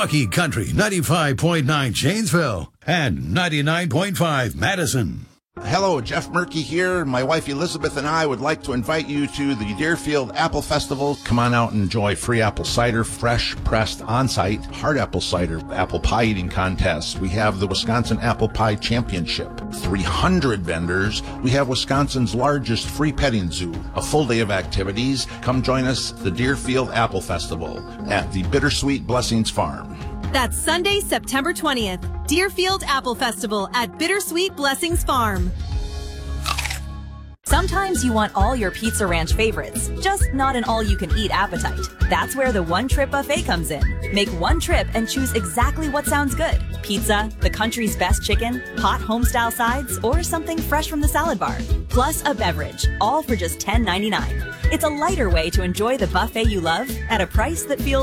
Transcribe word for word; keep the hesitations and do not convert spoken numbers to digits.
Talkie Country ninety-five point nine Janesville and ninety-nine point five Madison. Hello, Jeff Murky here. My wife Elizabeth and I would like to invite you to the Deerfield Apple Festival. Come on out and enjoy free apple cider, fresh pressed on-site, hard apple cider, apple pie eating contests. We have the Wisconsin Apple Pie Championship, three hundred vendors. We have Wisconsin's largest free petting zoo, a full day of activities. Come join us at the Deerfield Apple Festival at the Bittersweet Blessings Farm. That's Sunday, September twentieth, Deerfield Apple Festival at Bittersweet Blessings Farm. Sometimes you want all your Pizza Ranch favorites, just not an all-you-can-eat appetite. That's where the One Trip Buffet comes in. Make one trip and choose exactly what sounds good. Pizza, the country's best chicken, hot home-style sides, or something fresh from the salad bar. Plus a beverage, all for just ten ninety-nine. It's a lighter way to enjoy the buffet you love at a price that feels